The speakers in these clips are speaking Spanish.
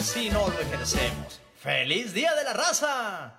si no lo ejercemos. ¡Feliz Día de la Raza!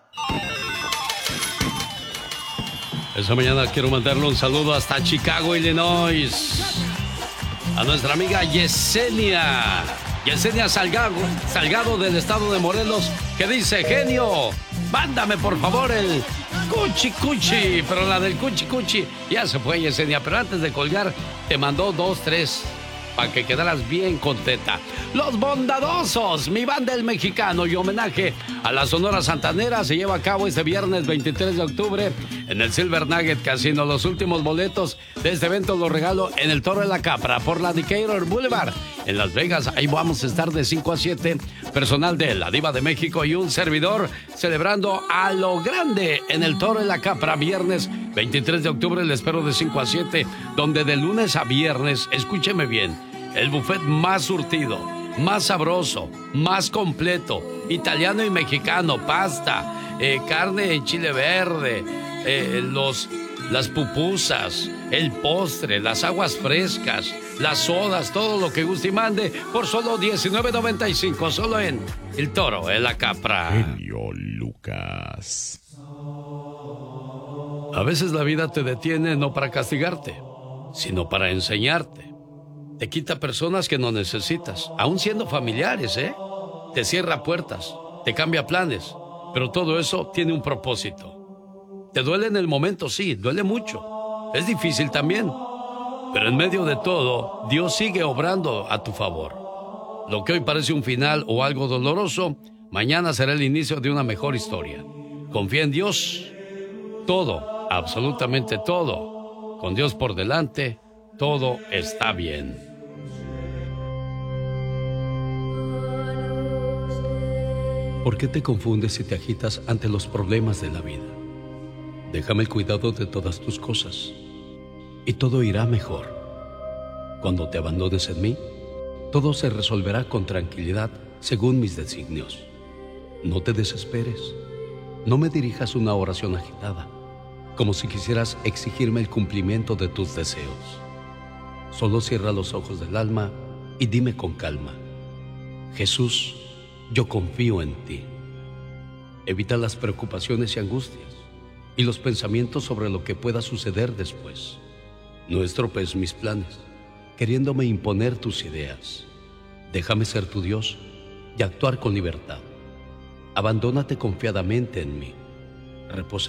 Esta mañana quiero mandarle un saludo hasta Chicago, Illinois, a nuestra amiga Yesenia Salgado del estado de Morelos, que dice: genio, mándame por favor el cuchi cuchi. Pero la del cuchi cuchi ya se fue, Yesenia, pero antes de colgar te mandó 2, 3 para que quedaras bien contenta. Los Bondadosos, mi banda El Mexicano, y homenaje a la Sonora Santanera, se lleva a cabo este viernes 23 de octubre en el Silver Nugget Casino. Los últimos boletos de este evento los regalo en el Toro de la Capra por la Decatur Boulevard en Las Vegas. Ahí vamos a estar de 5 a 7, personal de La Diva de México y un servidor celebrando a lo grande en el Toro de la Capra. Viernes 23 de octubre, le espero de 5 a 7, donde de lunes a viernes, escúcheme bien, el buffet más surtido, más sabroso, más completo, italiano y mexicano, pasta, carne de chile verde, las pupusas, el postre, las aguas frescas, las sodas, todo lo que guste y mande por solo $19.95, solo en El Toro, en la Capra. Genio Lucas. A veces la vida te detiene no para castigarte, sino para enseñarte. Te quita personas que no necesitas, aún siendo familiares, ¿eh? Te cierra puertas, te cambia planes, pero todo eso tiene un propósito. Te duele en el momento, sí, duele mucho. Es difícil también, pero en medio de todo, Dios sigue obrando a tu favor. Lo que hoy parece un final o algo doloroso, mañana será el inicio de una mejor historia. Confía en Dios. Todo, absolutamente todo, con Dios por delante, todo está bien. ¿Por qué te confundes y te agitas ante los problemas de la vida? Déjame el cuidado de todas tus cosas y todo irá mejor. Cuando te abandones en mí, todo se resolverá con tranquilidad según mis designios. No te desesperes. No me dirijas una oración agitada, como si quisieras exigirme el cumplimiento de tus deseos. Solo cierra los ojos del alma y dime con calma: Jesús, yo confío en ti. Evita las preocupaciones y angustias y los pensamientos sobre lo que pueda suceder después. No estropees mis planes, queriéndome imponer tus ideas. Déjame ser tu Dios y actuar con libertad. Abandónate confiadamente en mí. Reposa